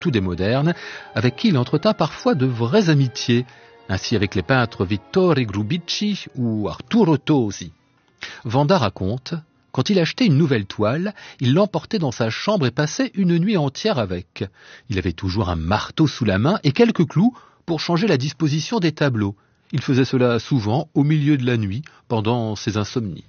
tout des modernes, avec qui il entretint parfois de vraies amitiés, ainsi avec les peintres Vittore Grubici ou Arturo Tosi. Vanda raconte, quand il achetait une nouvelle toile, il l'emportait dans sa chambre et passait une nuit entière avec. Il avait toujours un marteau sous la main et quelques clous pour changer la disposition des tableaux. Il faisait cela souvent au milieu de la nuit, pendant ses insomnies.